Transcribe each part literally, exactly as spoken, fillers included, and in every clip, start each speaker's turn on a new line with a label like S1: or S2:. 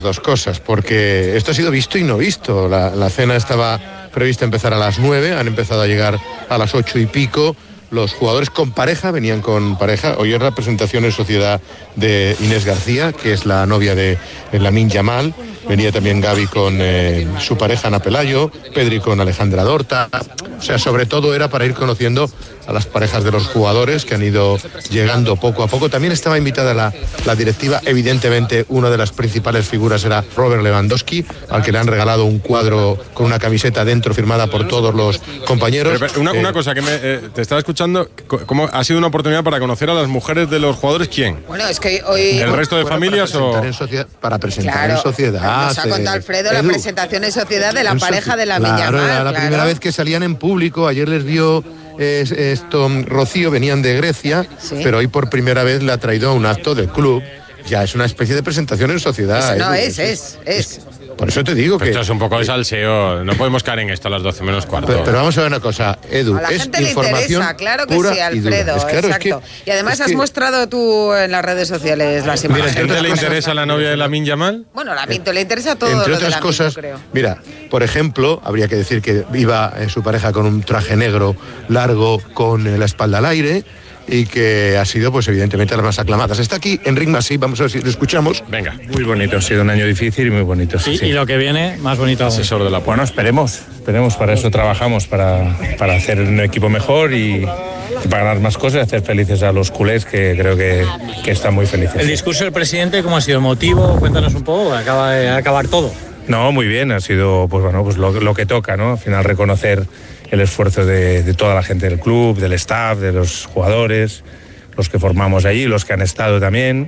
S1: Dos cosas, porque esto ha sido visto y no visto. La, la cena estaba prevista empezar a las nueve, han empezado a llegar a las ocho y pico. Los jugadores con pareja, venían con pareja. Hoy es la presentación en sociedad de Inés García, que es la novia de Lamine Yamal. Venía también Gaby con eh, su pareja Ana Pelayo, Pedri con Alejandra Dorta. O sea, sobre todo era para ir conociendo a las parejas de los jugadores que han ido llegando poco a poco. También estaba invitada la, la directiva. Evidentemente, una de las principales figuras era Robert Lewandowski, al que le han regalado un cuadro con una camiseta dentro firmada por todos los compañeros.
S2: Pero, pero una, eh, una cosa que me, eh, te estaba escuchando, ¿cómo ha sido una oportunidad para conocer a las mujeres de los jugadores? ¿Quién?
S3: Bueno, es que hoy...
S2: ¿El resto de familias
S1: para
S2: o...?
S1: En sociedad, para presentar
S3: claro,
S1: en sociedad.
S3: Nos ha contado Alfredo Edu, la presentación en sociedad de la pareja de Lamine Yamal.
S1: Claro, era la
S3: claro.
S1: primera vez que salían en público. Ayer les vio eh, esto Rocío, venían de Grecia, ¿sí? Pero hoy por primera vez le ha traído a un acto del club. Ya es una especie de presentación en sociedad.
S3: Eso no,
S1: Edu,
S3: es, es, es, es.
S1: Por eso te digo
S2: pero
S1: que...
S2: Esto es un poco de salseo, no podemos caer en esto a las doce menos cuarto.
S1: Pero, pero vamos a ver una cosa, Edu,
S3: a la
S1: es
S3: gente
S1: información
S3: le interesa, claro que
S1: pura
S3: sí, Alfredo,
S1: es claro,
S3: exacto.
S1: Es que,
S3: y además
S1: es
S3: has
S1: que...
S3: mostrado tú en las redes sociales las imágenes.
S2: ¿A la gente le interesa la novia de Lamine Yamal?
S3: Bueno, la Lamine le interesa todo.
S1: Entre
S3: lo
S1: otras
S3: de Lamine,
S1: cosas,
S3: yo creo.
S1: Mira, por ejemplo, habría que decir que iba eh, su pareja con un traje negro largo con eh, la espalda al aire, y que ha sido, pues evidentemente, las más aclamadas. Está aquí Enric Masí, vamos a ver si lo escuchamos.
S2: Venga.
S4: Muy bonito, ha sido un año difícil y muy bonito.
S5: Sí,
S4: sí.
S5: Y lo que viene, más bonito aún.
S2: Asesor de la
S4: Bueno, esperemos, esperemos, para eso trabajamos, para, para hacer un equipo mejor y, y para ganar más cosas y hacer felices a los culés, que creo que, que están muy felices.
S5: El discurso del presidente, ¿cómo ha sido? ¿Emotivo? Cuéntanos un poco, acaba de acabar todo.
S4: No, muy bien, ha sido pues bueno, pues lo, lo que toca, ¿no? Al final reconocer el esfuerzo de, de toda la gente del club, del staff, de los jugadores, los que formamos allí, los que han estado también,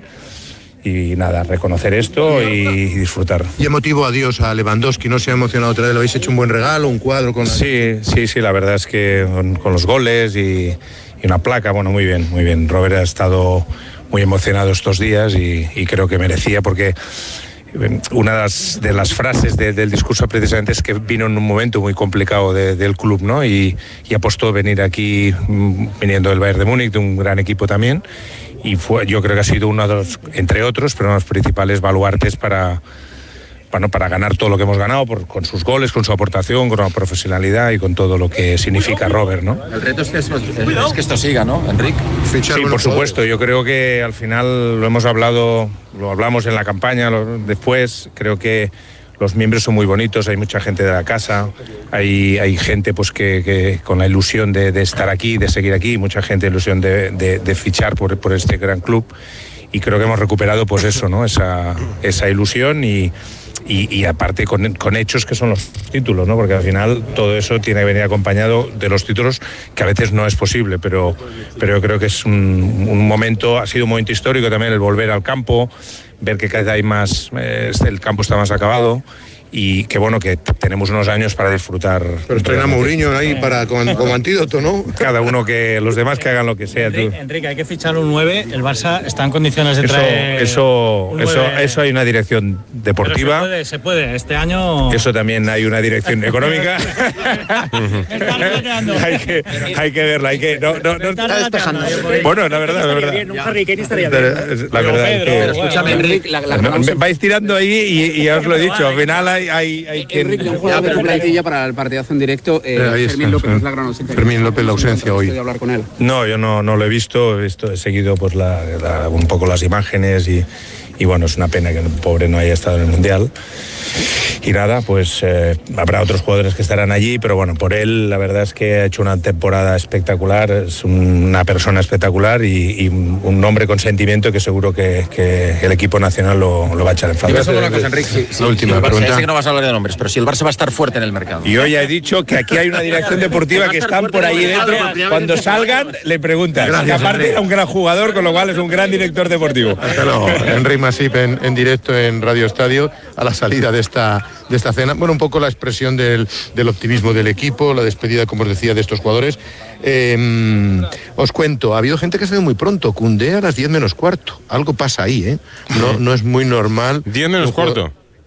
S4: y nada, reconocer esto y, y disfrutar.
S1: Y emotivo adiós a Lewandowski, ¿no se ha emocionado otra vez? ¿Le habéis hecho un buen regalo, un cuadro con la...
S4: Sí, sí, sí, la verdad es que con, con los goles y, y una placa, bueno, muy bien, muy bien. Robert ha estado muy emocionado estos días y, y creo que merecía, porque una de las, de las frases de, del discurso precisamente es que vino en un momento muy complicado de, del club, ¿no? Y, y apostó venir aquí, viniendo del Bayern de Múnich, de un gran equipo también, y fue, yo creo que ha sido uno de los, entre otros, pero uno de los principales baluartes para, para, para ganar todo lo que hemos ganado, por, con sus goles, con su aportación, con la profesionalidad y con todo lo que significa Robert, ¿no?
S6: El reto es que, es, es que esto siga, ¿no, Enric?
S4: Sí, por supuesto. Yo creo que al final lo hemos hablado, lo hablamos en la campaña, lo, después creo que los miembros son muy bonitos, hay mucha gente de la casa, hay, hay gente pues que, que con la ilusión de, de estar aquí, de seguir aquí, mucha gente ilusión de, de, de fichar por, por este gran club, y creo que hemos recuperado pues eso, ¿no? Esa, esa ilusión y Y, y aparte con, con hechos que son los títulos, ¿no? Porque al final todo eso tiene que venir acompañado de los títulos, que a veces no es posible, pero, pero yo creo que es un, un momento, ha sido un momento histórico también el volver al campo, ver que cada vez hay más, eh, el campo está más acabado, y que bueno, que tenemos unos años para disfrutar.
S1: Pero estrena Mourinho ahí para, como, como antídoto, ¿no?
S4: Cada uno, que los demás que hagan lo que sea.
S5: Enrique, Enrique, hay que fichar un nueve, el Barça está en condiciones de
S4: eso,
S5: traer
S4: eso,
S5: un
S4: eso,
S5: nueve.
S4: eso hay una dirección deportiva.
S5: Pero se puede, se puede, este año...
S4: Eso también hay una dirección económica. hay, que, hay que verla, hay que... No, no, no,
S3: está despejando.
S4: Bueno, la verdad, la verdad.
S5: Un Harry Kane estaría bien.
S4: La verdad es que...
S6: Pero escúchame, Enric, la, la
S4: no, vais tirando ahí y, y ya os lo he dicho, al final hay, hay, hay quien...
S6: Enric, un juego de tu plantilla para el partidazo en directo. Eh,
S1: Eh, ahí
S6: Fermín
S1: está,
S6: López
S1: sí.
S6: es la gran ausencia.
S1: Fermín López, la ausencia hoy.
S6: ¿Has podido hablar con él?
S4: No, yo no, no lo he visto, he, visto, he seguido pues la, la, un poco las imágenes y, y bueno, es una pena que el pobre no haya estado en el Mundial. Y nada, pues eh, habrá otros jugadores que estarán allí, pero bueno, por él la verdad es que ha hecho una temporada espectacular, es una persona espectacular y, y un hombre con sentimiento que seguro que, que el equipo nacional lo, lo va a echar en falta.
S6: Y vas a una cosa, Enric, si, si,
S1: La última
S6: si el Barça,
S1: pregunta.
S6: ya sé que no vas a hablar de nombres, pero si el Barça va a estar fuerte en el mercado.
S4: Y hoy he dicho que aquí hay una dirección deportiva que están por ahí dentro. Cuando salgan, le preguntan.
S1: Gracias,
S4: Y aparte,
S1: Enric.
S4: es un gran jugador, con lo cual es un gran director deportivo.
S1: Hasta luego. Enric Masip en, en directo en Radio Estadio a la salida de esta, de esta cena. Bueno, un poco la expresión del, del optimismo del equipo, la despedida, como os decía, de estos jugadores. Eh, os cuento, ha habido gente que ha salido muy pronto. Koundé a las diez menos cuarto. Algo pasa ahí, ¿eh? No, no es muy normal.
S2: diez menos
S1: Un jugador-
S2: cuarto.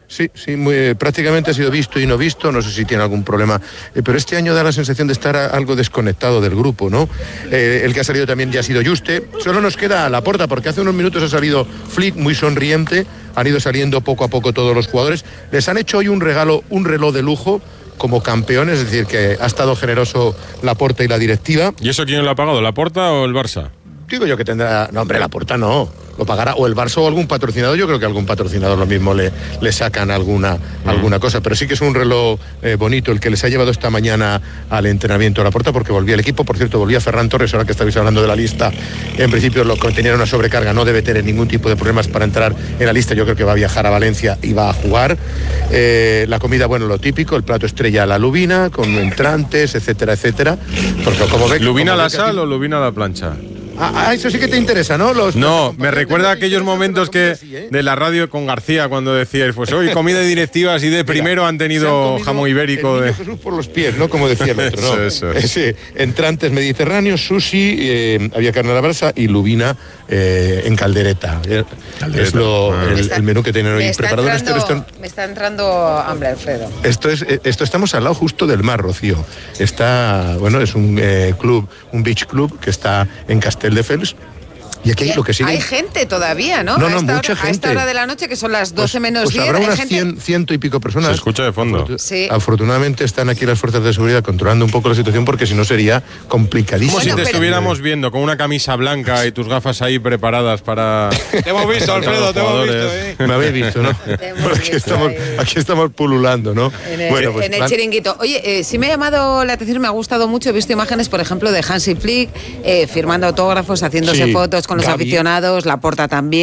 S1: Sí, sí, muy, prácticamente ha sido visto y no visto, no sé si tiene algún problema, eh, pero este año da la sensación de estar a, algo desconectado del grupo, ¿no? Eh, el que ha salido también ya ha sido Juste, solo nos queda Laporta, porque hace unos minutos ha salido Flick muy sonriente, han ido saliendo poco a poco todos los jugadores, les han hecho hoy un regalo, un reloj de lujo, como campeones, es decir, que ha estado generoso Laporta y la directiva.
S2: ¿Y eso quién lo ha pagado, Laporta o el Barça?
S1: Digo yo que tendrá... No, hombre, Laporta no. Lo pagará o el Barça o algún patrocinador. Yo creo que algún patrocinador lo mismo le, le sacan alguna, mm. alguna cosa. Pero sí que es un reloj eh, bonito el que les ha llevado esta mañana al entrenamiento a Laporta, porque volvía el equipo. Por cierto, volvía Ferran Torres, ahora que estabais hablando de la lista. En principio, lo que tenía una sobrecarga, no debe tener ningún tipo de problemas para entrar en la lista. Yo creo que va a viajar a Valencia y va a jugar. Eh, la comida, bueno, lo típico, el plato estrella a la lubina, con entrantes, etcétera, etcétera. Porque como ve,
S2: ¿Lubina a la
S1: aquí...
S2: sal o lubina a la plancha?
S1: Ah, eso sí que te interesa, ¿no? Los,
S2: no,
S1: los
S2: me recuerda a aquellos momentos que así, ¿eh? de la radio con García cuando decíais, pues hoy comida de directivas y de Mira, primero han tenido han jamón ibérico.
S1: El
S2: de
S1: Jesús por los pies, ¿no? Como decía el otro, ¿no?
S2: eso, eso.
S1: Ese, entrantes mediterráneos, sushi, eh, había carne a la brasa y lubina eh, en caldereta. caldereta. Es lo, ah. el, el menú que tienen hoy preparado
S3: entrando,
S1: en este restaurante.
S3: Me está entrando hambre, Alfredo.
S1: Esto es, esto estamos al lado justo del mar, Rocío. Está, bueno, es un eh, club, un beach club que está en Castelldefels. Y aquí lo que sigue...
S3: Hay gente todavía, ¿no?
S1: No, no,
S3: a
S1: mucha
S3: hora,
S1: gente.
S3: A esta hora de la noche, que son las doce
S1: pues,
S3: menos
S1: pues
S3: diez.
S1: Habrá
S3: hay
S1: unas
S3: gente...
S1: cien, ciento y pico personas.
S2: Se escucha de fondo.
S1: Afortun
S3: sí.
S1: Afortunadamente están aquí las fuerzas de seguridad controlando un poco la situación, porque si no sería complicadísimo.
S2: Como
S3: bueno,
S2: si te
S3: pero...
S2: estuviéramos viendo con una camisa blanca y tus gafas ahí preparadas para...
S7: Te hemos visto, Alfredo, te hemos visto. ¿eh?
S1: Me habéis visto, ¿no? Aquí estamos, aquí estamos pululando, ¿no?
S3: En el,
S1: bueno, pues,
S3: en el
S1: van...
S3: chiringuito. Oye, eh, sí me ha llamado la atención, me ha gustado mucho. He visto imágenes, por ejemplo, de Hansi Flick eh, firmando autógrafos, haciéndose
S1: sí,
S3: fotos con los
S1: Gavi.
S3: aficionados, Laporta también.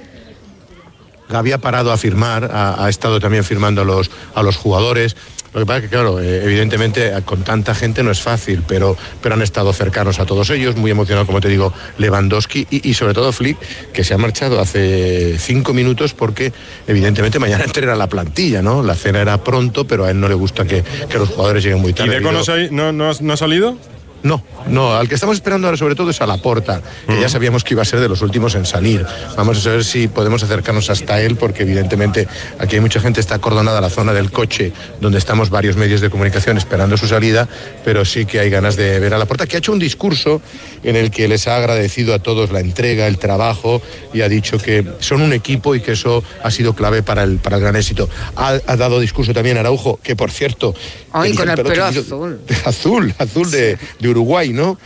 S1: Gavi ha parado a firmar, ha, ha estado también firmando a los, a los jugadores. Lo que pasa es que, claro, eh, evidentemente con tanta gente no es fácil, pero, pero han estado cercanos a todos ellos, muy emocionado, como te digo, Lewandowski y, y sobre todo Flick, que se ha marchado hace cinco minutos porque evidentemente mañana entrena la plantilla, ¿no? La cena era pronto, pero a él no le gusta que, que los jugadores lleguen muy tarde.
S2: ¿Y Deco no, no, no, no ha salido?
S1: No, no, al que estamos esperando ahora sobre todo es a Laporta, que uh-huh. ya sabíamos que iba a ser de los últimos en salir. Vamos a saber si podemos acercarnos hasta él, porque evidentemente aquí hay mucha gente, está acordonada la zona del coche, donde estamos varios medios de comunicación esperando su salida, pero sí que hay ganas de ver a Laporta, que ha hecho un discurso en el que les ha agradecido a todos la entrega, el trabajo, y ha dicho que son un equipo y que eso ha sido clave para el, para el gran éxito. Ha, ha dado discurso también Araujo, que por cierto...
S3: Ay, con el pelo azul.
S1: Azul, azul de, de Uruguay, ¿no?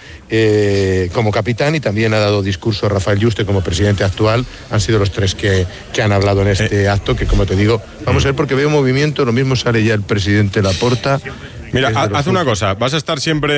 S1: Eh, como capitán, y también ha dado discurso Rafael Yuste como presidente actual. Han sido los tres que, que han hablado en este eh. acto, que como te digo, vamos a ver, porque veo movimiento, lo mismo sale ya el presidente Laporta.
S2: Mira, haz una cosa, vas a estar siempre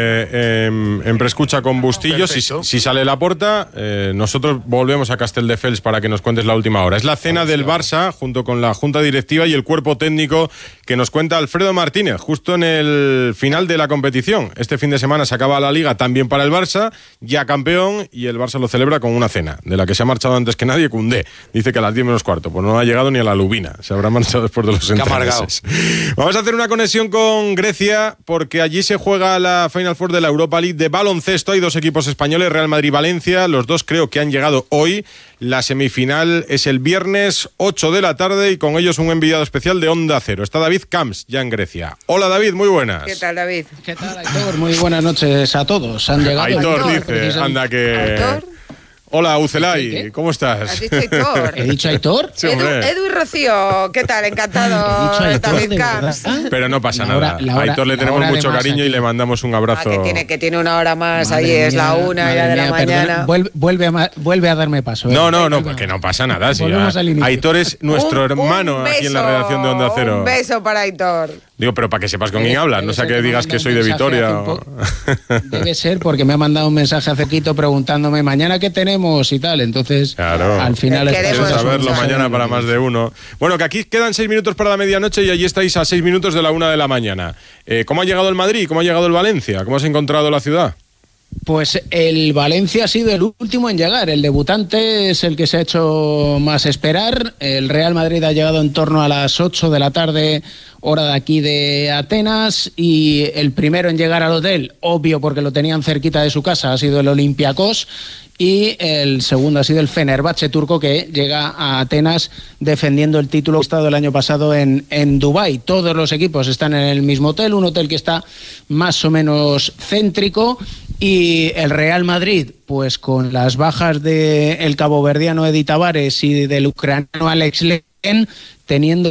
S2: eh, en preescucha con Bustillo. Si, si sale Laporta, eh, nosotros volvemos a Castelldefels para que nos cuentes la última hora. Es la cena del Barça, junto con la Junta Directiva y el cuerpo técnico, que nos cuenta Alfredo Martínez, justo en el final de la competición. Este fin de semana se acaba la Liga también para el Barça, ya campeón, y el Barça lo celebra con una cena, de la que se ha marchado antes que nadie, Koundé. Dice que a las diez menos cuarto, pues no ha llegado ni a la lubina, se habrá marchado después de los entremeses. Vamos a hacer una conexión con Grecia, porque allí se juega la Final Four de la Europa League de baloncesto. Hay dos equipos españoles, Real Madrid y Valencia. Los dos creo que han llegado hoy. La semifinal es el viernes ocho de la tarde, y con ellos un enviado especial de Onda Cero. Está David Camps, ya en Grecia. Hola David, muy buenas.
S3: ¿Qué tal, David?
S8: ¿Qué tal, Aitor? Muy buenas noches a todos. Han llegado
S2: Aitor, Aitor dice, anda que...
S3: ¿Aitor?
S2: Hola, Ucelay, ¿cómo estás?
S3: ¿Has dicho Aitor?
S8: ¿He dicho Aitor?
S2: Sí,
S3: Edu, Edu y Rocío, ¿qué tal? Encantado,
S8: He dicho Aitor,
S3: David Camps.
S2: Pero no pasa
S8: la hora,
S2: nada. A Aitor le tenemos mucho cariño aquí. Y le mandamos un abrazo.
S3: Ah, que, tiene, que tiene una hora más, madre ahí mía, es la una ya de la
S8: mía,
S3: mañana.
S8: Perdona, vuelve, vuelve, a, vuelve a darme paso. ¿eh?
S2: No, no, no, porque no pasa nada. Sí, Aitor es nuestro
S3: un,
S2: hermano
S3: un beso,
S2: aquí en la redacción de Onda Cero.
S3: Un beso para Aitor.
S2: Digo, pero para que sepas con quién hablas, no sea que digas que soy de Vitoria. O...
S8: Debe ser porque me ha mandado un mensaje hace poquito preguntándome mañana qué tenemos y tal. Entonces,
S2: claro.
S8: al final es
S2: queremos saberlo mañana para más de uno. Bueno, que aquí quedan seis minutos para la medianoche y allí estáis a seis minutos de la una de la mañana. Eh, ¿Cómo ha llegado el Madrid? ¿Cómo ha llegado el Valencia? ¿Cómo has encontrado la ciudad?
S8: Pues el Valencia ha sido el último en llegar. El debutante es el que se ha hecho más esperar. El Real Madrid ha llegado en torno a las ocho de la tarde, hora de aquí de Atenas, y el primero en llegar al hotel, obvio porque lo tenían cerquita de su casa, ha sido el Olympiacos, y el segundo ha sido el Fenerbahce turco, que llega a Atenas defendiendo el título que ha estado el año pasado en, en Dubái. Todos los equipos están en el mismo hotel, un hotel que está más o menos céntrico, y el Real Madrid, pues con las bajas del caboverdiano Edi Tavares y del ucraniano Alex Len, teniendo